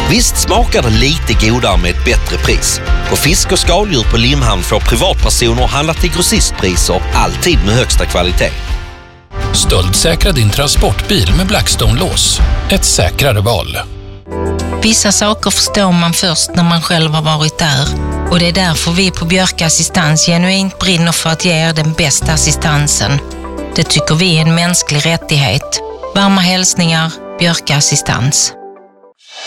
Visst smakar det lite godare med ett bättre pris. Och fisk och skaldjur på Limhamn får privatpersoner handla till grossistpriser, alltid med högsta kvalitet. Stöldsäkra din transportbil med Blackstone-lås. Ett säkrare val. Vissa saker förstår man först när man själv har varit där. Och det är därför vi på Björka Assistans genuint brinner för att ge er den bästa assistansen. Det tycker vi är en mänsklig rättighet. Varma hälsningar, Björka Assistans.